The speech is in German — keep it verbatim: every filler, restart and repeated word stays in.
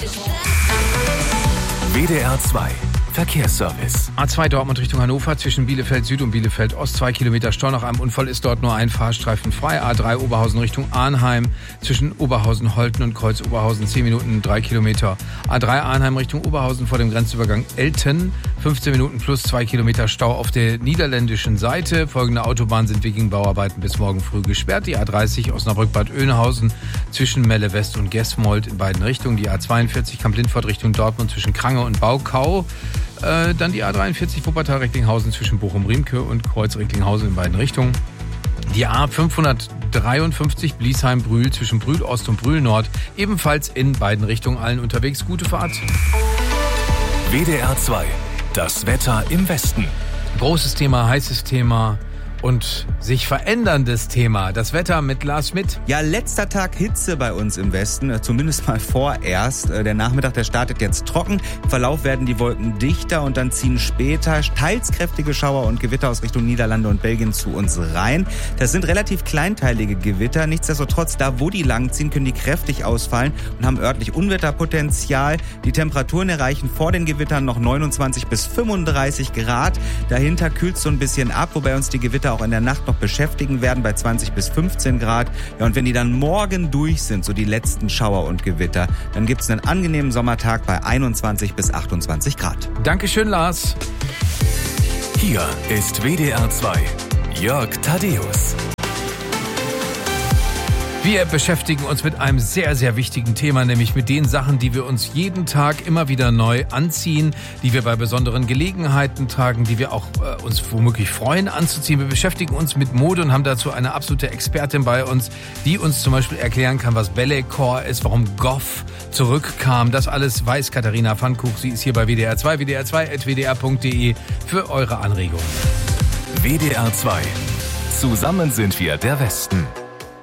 W D R zwei Verkehrsservice. A zwei Dortmund Richtung Hannover zwischen Bielefeld Süd und Bielefeld Ost. Zwei Kilometer Stau. Nach einem Unfall ist dort nur ein Fahrstreifen frei. A drei Oberhausen Richtung Arnheim zwischen Oberhausen, Holten und Kreuz Oberhausen. Zehn Minuten, drei Kilometer. A drei Arnheim Richtung Oberhausen vor dem Grenzübergang Elten. fünfzehn Minuten plus zwei Kilometer Stau auf der niederländischen Seite. Folgende Autobahnen sind wegen Bauarbeiten bis morgen früh gesperrt. Die A dreißig Osnabrück-Bad Oeynhausen zwischen Melle West und Gesmold in beiden Richtungen. Die A zweiundvierzig Kamp-Lindfort Richtung Dortmund zwischen Krange und Baukau. Äh, dann die A dreiundvierzig Wuppertal-Recklinghausen zwischen Bochum-Riemke und Kreuz-Recklinghausen in beiden Richtungen. Die A fünfhundertdreiundfünfzig Bliesheim-Brühl zwischen Brühl Ost und Brühl Nord ebenfalls in beiden Richtungen. Allen unterwegs gute Fahrt. W D R zwei. Das Wetter im Westen. Großes Thema, heißes Thema und sich veränderndes Thema. Das Wetter mit Lars Schmidt. Ja, letzter Tag Hitze bei uns im Westen, zumindest mal vorerst. Der Nachmittag, der startet jetzt trocken. Im Verlauf werden die Wolken dichter und dann ziehen später teils kräftige Schauer und Gewitter aus Richtung Niederlande und Belgien zu uns rein. Das sind relativ kleinteilige Gewitter. Nichtsdestotrotz, da wo die langziehen, können die kräftig ausfallen und haben örtlich Unwetterpotenzial. Die Temperaturen erreichen vor den Gewittern noch neunundzwanzig bis fünfunddreißig Grad. Dahinter kühlt es so ein bisschen ab, wobei uns die Gewitter auch in der Nacht noch beschäftigen werden bei zwanzig bis fünfzehn Grad. Ja, und wenn die dann morgen durch sind, so die letzten Schauer und Gewitter, dann gibt es einen angenehmen Sommertag bei einundzwanzig bis achtundzwanzig Grad. Dankeschön, Lars. Hier ist W D R zwei. Jörg Thaddeus. Wir beschäftigen uns mit einem sehr, sehr wichtigen Thema, nämlich mit den Sachen, die wir uns jeden Tag immer wieder neu anziehen, die wir bei besonderen Gelegenheiten tragen, die wir auch äh, uns womöglich freuen anzuziehen. Wir beschäftigen uns mit Mode und haben dazu eine absolute Expertin bei uns, die uns zum Beispiel erklären kann, was Balletcore ist, warum Goff zurückkam. Das alles weiß Katharina Pfannkuch. Sie ist hier bei W D R zwei, W D R zwei at w d r punkt d e für eure Anregungen. W D R zwei. Zusammen sind wir der Westen.